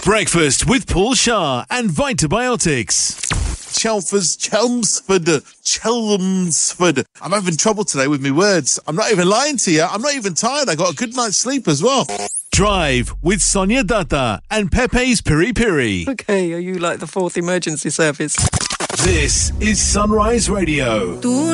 Breakfast with Paul Shah and Vitabiotics. Chelmsford. I'm having trouble today with my words. I'm not even lying to you. I'm not even tired. I got a good night's sleep as well. Drive with Sonia Datta and Pepe's Piri Piri. Okay, are you like the fourth emergency service? This is Sunrise Radio.